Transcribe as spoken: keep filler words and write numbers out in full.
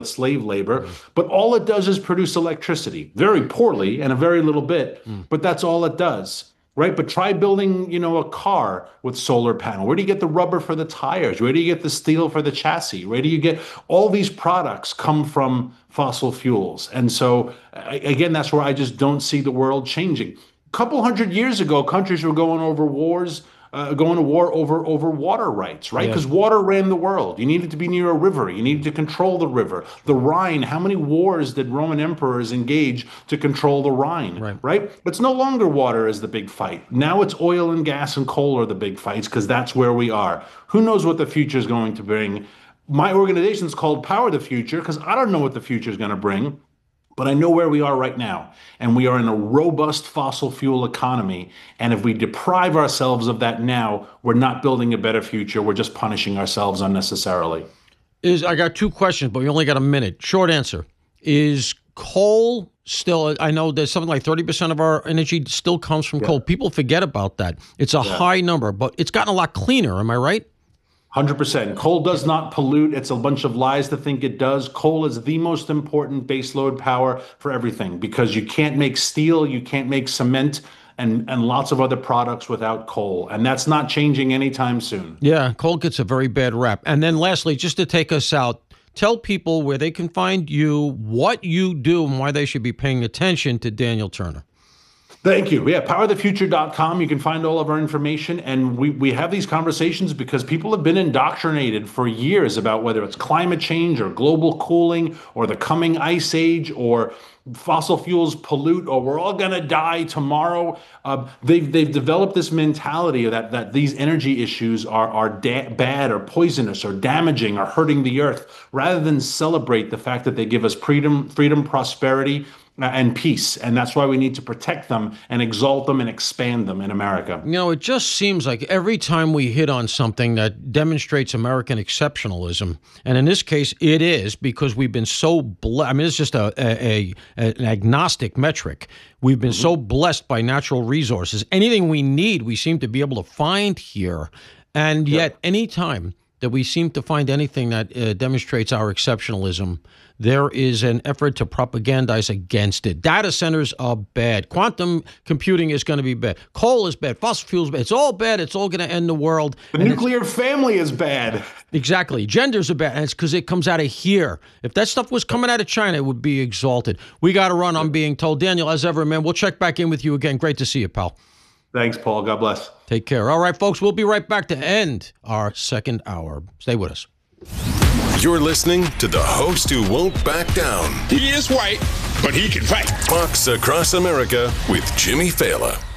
slave labor, but all it does is produce electricity very poorly and a very little bit, mm. but that's all it does. Right. But try building, you know, a car with solar panel. Where do you get the rubber for the tires? Where do you get the steel for the chassis? Where do you get all these products come from fossil fuels? And so, again, that's where I just don't see the world changing. A couple hundred years ago, countries were going over wars, uh, going to war over over water rights, right? Because yeah. water ran the world. You needed to be near a river. You needed to control the river. The Rhine, how many wars did Roman emperors engage to control the Rhine, right? right? It's no longer water is the big fight. Now it's oil and gas and coal are the big fights because that's where we are. Who knows what the future is going to bring? My organization is called Power the Future because I don't know what the future is going to bring. But I know where we are right now, and we are in a robust fossil fuel economy. And if we deprive ourselves of that now, we're not building a better future. We're just punishing ourselves unnecessarily. Is I got two questions, but we only got a minute. Short answer. Is coal still, I know there's something like thirty percent of our energy still comes from yeah. coal. People forget about that. It's a yeah. high number, but it's gotten a lot cleaner. Am I right? one hundred percent. Coal does not pollute. It's a bunch of lies to think it does. Coal is the most important baseload power for everything because you can't make steel, you can't make cement, and, and lots of other products without coal. And that's not changing anytime soon. Yeah, coal gets a very bad rap. And then lastly, just to take us out, tell people where they can find you, what you do, and why they should be paying attention to Daniel Turner. Thank you. Yeah, power the future dot com. You can find all of our information. And we, we have these conversations because people have been indoctrinated for years about whether it's climate change or global cooling or the coming ice age or fossil fuels pollute or we're all going to die tomorrow. Uh, they've they've developed this mentality that that these energy issues are, are da- bad or poisonous or damaging or hurting the earth rather than celebrate the fact that they give us freedom, freedom, prosperity, and peace. And that's why we need to protect them and exalt them and expand them in America. You know, it just seems like every time we hit on something that demonstrates American exceptionalism, and in this case, it is because we've been so blessed. I mean, it's just a, a, a an agnostic metric. We've been mm-hmm. so blessed by natural resources. Anything we need, we seem to be able to find here. And yet, yeah. any time that we seem to find anything that uh, demonstrates our exceptionalism, there is an effort to propagandize against it. Data centers are bad. Quantum computing is going to be bad. Coal is bad. Fossil fuels is bad. It's all bad. It's all going to end the world. The and nuclear family is bad. Exactly. Genders are bad. And it's because it comes out of here. If that stuff was coming out of China, it would be exalted. We got to run, I'm being told. Daniel, as ever, man, we'll check back in with you again. Great to see you, pal. Thanks, Paul. God bless. Take care. All right, folks, we'll be right back to end our second hour. Stay with us. You're listening to the host who won't back down. He is white, but he can fight. Fox Across America with Jimmy Failla.